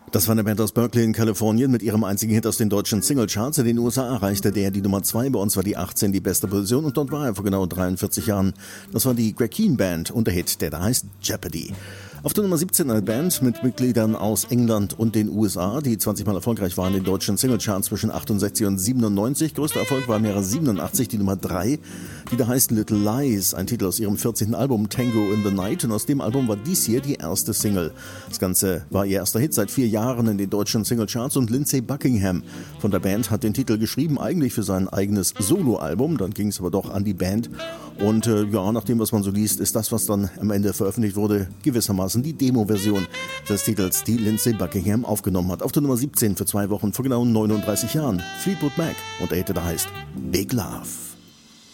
Das war eine Band aus Berkeley in Kalifornien mit ihrem einzigen Hit aus den deutschen Singlecharts. In den USA erreichte der die Nummer 2, bei uns war die 18 die beste Position und dort war er vor genau 43 Jahren. Das war die Greg Kihn Band und der Hit, der da heißt Jeopardy. Auf der Nummer 17 eine Band mit Mitgliedern aus England und den USA, die 20 Mal erfolgreich waren in den deutschen Singlecharts zwischen 68 und 97. Größter Erfolg war im Jahre 87 die Nummer 3, die da heißt Little Lies, ein Titel aus ihrem 14. Album Tango in the Night, und aus dem Album war dies hier die erste Single. Das Ganze war ihr erster Hit seit 4 Jahren in den deutschen Singlecharts und Lindsey Buckingham von der Band hat den Titel geschrieben, eigentlich für sein eigenes Soloalbum, dann ging es aber doch an die Band und nach dem, was man so liest, ist das, was dann am Ende veröffentlicht wurde, gewissermaßen die Demo-Version des Titels, die Lindsey Buckingham aufgenommen hat. Auf der Nummer 17 für 2 Wochen vor genau 39 Jahren Fleetwood Mac und der Hit, der heißt Big Love.